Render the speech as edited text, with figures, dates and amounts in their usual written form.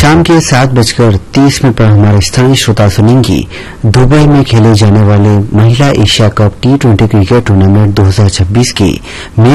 शाम के 7:30 पर हमारे स्थानीय श्रोता सुनेंगी दुबई में खेले जाने वाले महिला Asia cup T20 cricket tournament 2026 की